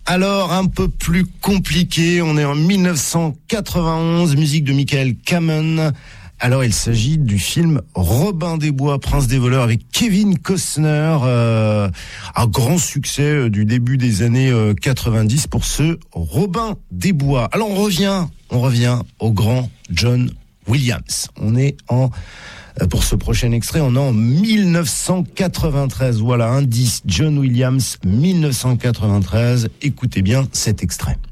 Alors, un peu plus compliqué, on est en 1991, musique de Michael Kamen. Alors, il s'agit du film Robin des Bois, Prince des voleurs, avec Kevin Costner, un grand succès du début des années 90 pour ce Robin des Bois. Alors, on revient au grand John Williams. Pour ce prochain extrait, on est en 1993. Voilà, indice, John Williams, 1993. Écoutez bien cet extrait.